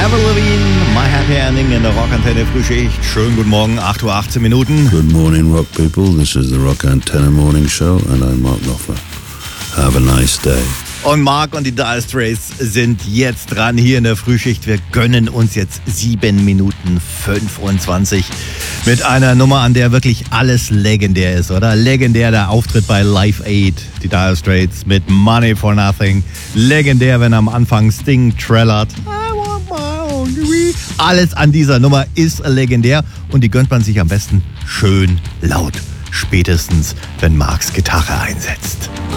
Avril Lavigne, My Happy Ending in der Rockantenne Frühschicht. Schönen guten Morgen, 8:18 Uhr. Good morning, rock people. This is the Rockantenne Morning Show and I'm Mark Knopfler. Have a nice day. Und Mark und die Dire Straits sind jetzt dran hier in der Frühschicht. Wir gönnen uns jetzt 7 Minuten 25 mit einer Nummer, an der wirklich alles legendär ist, oder? Legendär der Auftritt bei Live Aid, die Dire Straits mit Money for Nothing. Legendär, wenn am Anfang Sting trällert. Alles an dieser Nummer ist legendär und die gönnt man sich am besten schön laut. Spätestens, wenn Marks Gitarre einsetzt.